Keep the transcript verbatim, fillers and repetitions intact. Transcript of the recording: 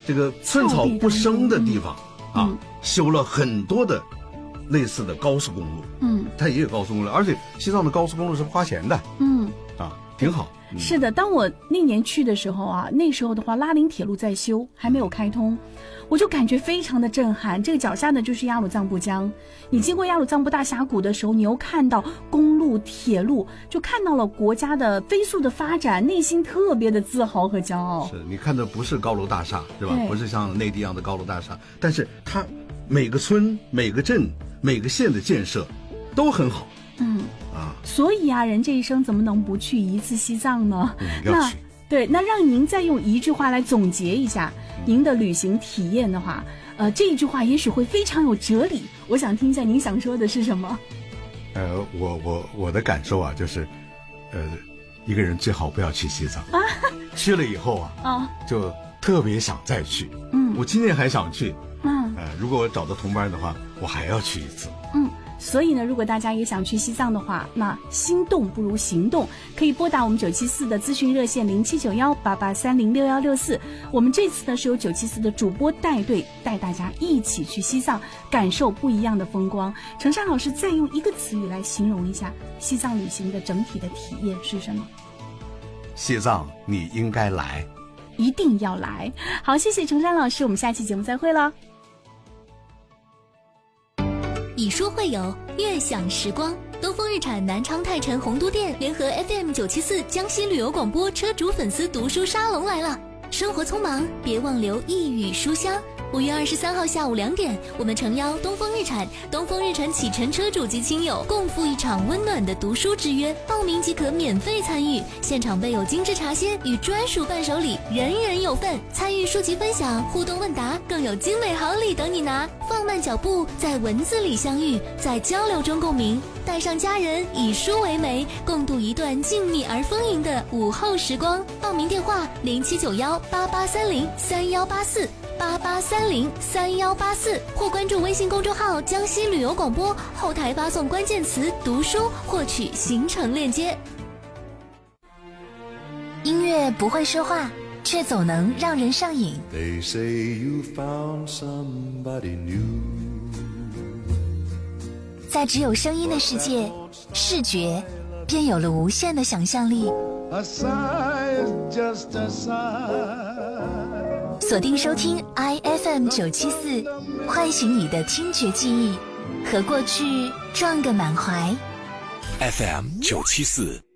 这个寸草不生的地方、嗯、啊、 嗯， 修了很多的类似的高速公路。嗯，它也有高速公路，而且西藏的高速公路是不花钱的。 嗯， 啊，挺好。嗯、 是的，当我那年去的时候啊，那时候的话，拉林铁路在修，还没有开通，我就感觉非常的震撼。这个脚下的就是雅鲁藏布江，你经过雅鲁藏布大峡谷的时候，你又看到公路、铁路，就看到了国家的飞速的发展，内心特别的自豪和骄傲。 是你看的不是高楼大厦，是吧？不是像内地一样的高楼大厦，但是它每个村、每个镇、每个县的建设都很好。 嗯啊，所以啊，人这一生怎么能不去一次西藏呢？ 嗯，要去。 对，那让您再用一句话来总结一下您的旅行体验的话，呃，这一句话也许会非常有哲理。我想听一下您想说的是什么？ 呃，我我我的感受啊，就是，呃，一个人最好不要去西藏，啊、去了以后啊，啊，就特别想再去。嗯，我今年还想去。嗯，呃，如果我找到同伴的话，我还要去一次。 嗯。所以呢，如果大家也想去西藏的话，那心动不如行动，可以拨打我们九七四的咨询热线零七九幺八八三零六幺六四。我们这次呢是由九七四的主播带队，带大家一起去西藏，感受不一样的风光。程山老师再用一个词语来形容一下西藏旅行的整体的体验是什么？ 西藏你应该来， 一定要来。好，谢谢程山老师，我们下期节目再会了。 以书会友，悦享时光。东风日产南昌泰城洪都店联合 F M 九七四江西旅游广播车主粉丝读书沙龙来了。生活匆忙，别忘留一语书香。五月二十三号下午两点，我们诚邀东风日产、东风日产启辰车主及亲友共赴一场温暖的读书之约，报名即可免费参与。现场备有精致茶歇与专属伴手礼，人人有份。参与书籍分享、互动问答，更有精美好礼等你拿。放慢脚步，在文字里相遇，在交流中共鸣。带上家人，以书为媒，共度一段静谧而丰盈的午后时光。报名电话零七九幺八八三零三幺八四。八八三零三幺八四，或关注微信公众号江西旅游广播，后台发送关键词读书获取行程链接。 音乐不会说话，却总能让人上瘾。 They say you found somebody new。 在只有声音的世界，视觉便有了无限的想象力。 A sigh is just a sigh。 锁定收听 I F M 九七四，唤醒你的听觉记忆，和过去撞个满怀。 F M 九七四。